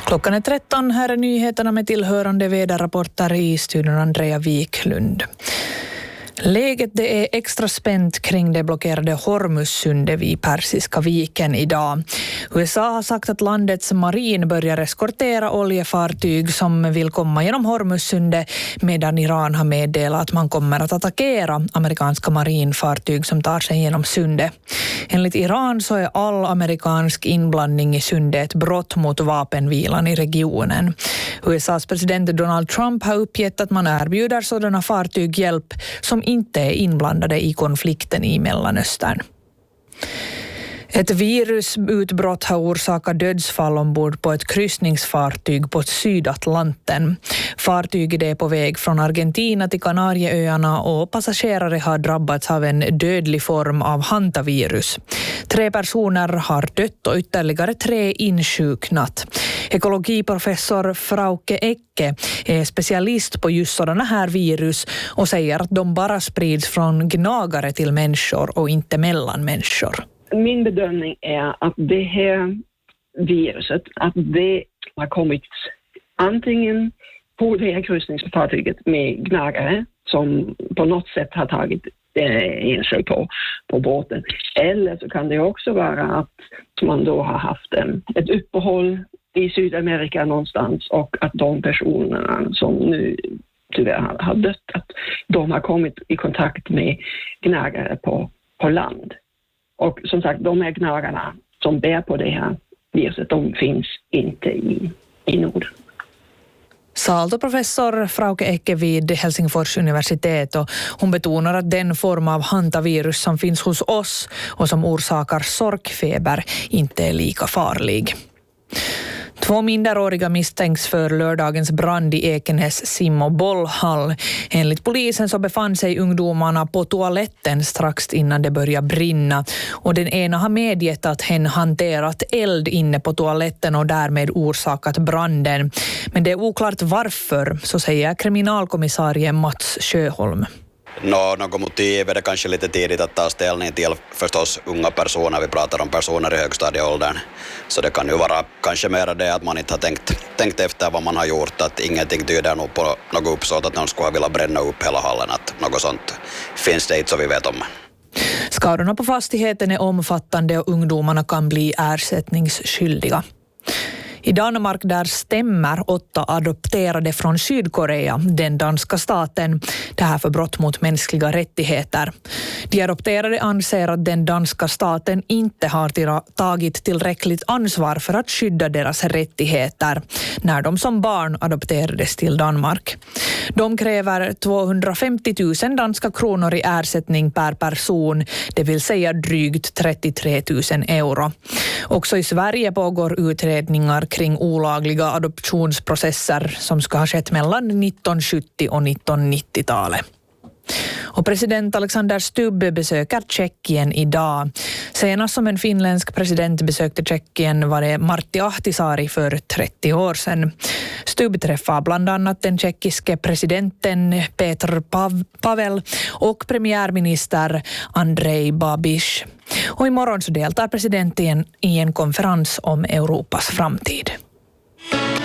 Klockan är 13, här är nyheterna med tillhörande väderrapporter i studion Andrea Wiklund. Läget det är extra spänt kring det blockerade Hormuzsundet vid Persiska viken idag. USA har sagt att landets marin börjar eskortera oljefartyg som vill komma genom Hormuzsundet, medan Iran har meddelat att man kommer att attackera amerikanska marinfartyg som tar sig genom sundet. Enligt Iran så är all amerikansk inblandning i sundet ett brott mot vapenvilan i regionen. USAs president Donald Trump har uppgett att man erbjuder sådana fartyg hjälp som inte är inblandade i konflikten i Mellanöstern. Ett virusutbrott har orsakat dödsfall ombord på ett kryssningsfartyg på Sydatlanten. Fartyget är på väg från Argentina till Kanarieöarna och passagerare har drabbats av en dödlig form av hantavirus. 3 personer har dött och ytterligare 3 insjuknat. Ekologiprofessor Frauke Ecke är specialist på just sådana här virus och säger att de bara sprids från gnagare till människor och inte mellan människor. Min bedömning är att det här viruset, att det har kommit antingen på det här kryssningsfartyget med gnagare som på något sätt har tagit in sig på båten. Eller så kan det också vara att man då har haft ett uppehåll i Sydamerika någonstans och att de personerna som nu tyvärr har dött, att de har kommit i kontakt med gnagare på land. Och som sagt, de här gnagarna som bär på det här viruset, de finns inte i Norden. Sa alltså professor Frauke Ecke vid Helsingfors universitet, och hon betonar att den form av hantavirus som finns hos oss och som orsakar sorkfeber inte är lika farlig. 2 minderåriga misstänks för lördagens brand i Ekenäs sim- och bollhall. Enligt polisen så befann sig ungdomarna på toaletten strax innan det började brinna. Och den ena har medgett att hen hanterat eld inne på toaletten och därmed orsakat branden. Men det är oklart varför, så säger kriminalkommissarie Mats Sjöholm. Något motiv är det kanske lite tidigt att ta ställning till, förstås unga personer, vi pratar om personer i högstadieåldern. Så det kan ju vara kanske mer det att man inte har tänkt efter vad man har gjort, att ingenting tyder nog på något uppsåt att någon skulle ha velat bränna upp hela hallen, att något sånt finns det inte så vi vet om. Skadorna på fastigheten är omfattande och ungdomarna kan bli ersättningsskyldiga. I Danmark där stämmer 8 adopterade från Sydkorea den danska staten. Det här för brott mot mänskliga rättigheter. De adopterade anser att den danska staten inte har tagit tillräckligt ansvar för att skydda deras rättigheter när de som barn adopterades till Danmark. De kräver 250 000 danska kronor i ersättning per person, det vill säga drygt 33 000 euro. Också i Sverige pågår utredningar kring olagliga adoptionsprocesser som ska ha skett mellan 1970 och 1990-talet. Och president Alexander Stubb besöker Tjeckien idag. Senast som en finländsk president besökte Tjeckien var det Martti Ahtisaari för 30 år sedan. Stubb träffar bland annat den tjeckiske presidenten Petr Pavel och premiärminister Andrej Babiš. Och imorgon så deltar presidenten i en konferens om Europas framtid.